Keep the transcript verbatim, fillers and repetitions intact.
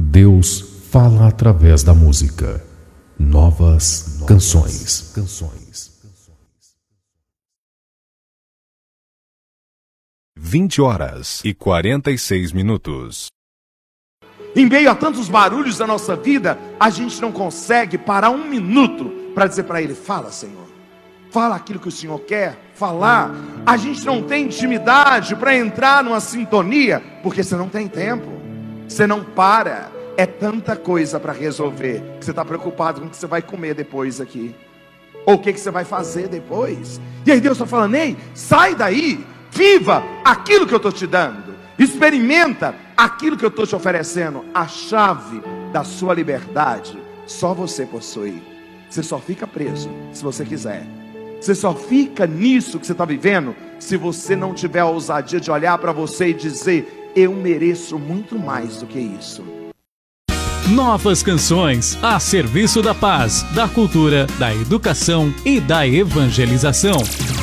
Deus fala através da música. Novas, Novas canções. canções. vinte horas e quarenta e seis minutos. Em meio a tantos barulhos da nossa vida, a gente não consegue parar um minuto para dizer para Ele: fala, Senhor, fala aquilo que o Senhor quer falar. A gente não tem intimidade para entrar numa sintonia, porque você não tem tempo, você não para. É tanta coisa para resolver que você está preocupado com o que você vai comer depois aqui, ou o que, que você vai fazer depois. E aí Deus está falando: ei, sai daí, viva aquilo que eu estou te dando, experimenta aquilo que eu estou te oferecendo. A chave da sua liberdade só você possui. Você só fica preso se você quiser. Você só fica nisso que você está vivendo se você não tiver a ousadia de olhar para você e dizer: eu mereço muito mais do que isso. Novas canções a serviço da paz, da cultura, da educação e da evangelização.